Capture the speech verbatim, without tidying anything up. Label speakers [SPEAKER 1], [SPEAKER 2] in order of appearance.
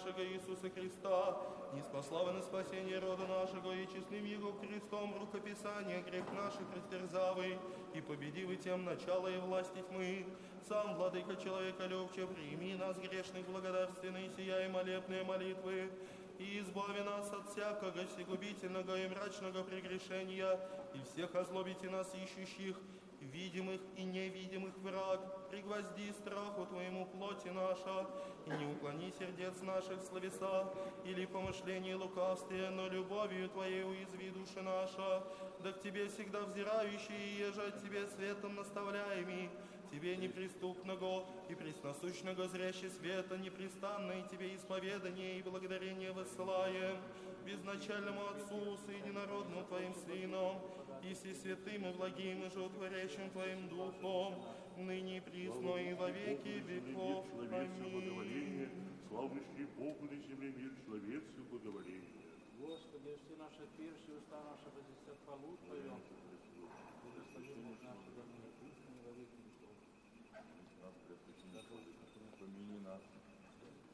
[SPEAKER 1] нашего Иисуса Христа, и спасла на спасение рода нашего, и честным Его крестом рукописание грех наших растерзавый, и победивы тем начало и власти тьмы. Сам, владыка человека любче, прими нас грешных благодарственные сия и молебные молитвы, и избави нас от всякого сигубительного и мрачного прегрешения, и всех озлобите нас ищущих, видимых и невидимых враг, пригвозди страху Твоему плоти наша, и не уклони сердец наших словеса, или помышление лукавствия, но любовью Твоей уязви души наша, да к Тебе всегда взирающие, еже от Тебе светом наставляемый, Тебе неприступного и пресносущного зрящий света, непрестанное Тебе исповедание и благодарение высылаем, безначальному Отцу, с единородным Твоим Сыном, и все святым и благим и животворящим Твоим Духом, ныне и присно и во веки веков. Аминь.
[SPEAKER 2] Славящий Богу на земле мир человеческому благоволение.
[SPEAKER 3] Господи, все наши пирши, уста наши возвестят хвалу Твою.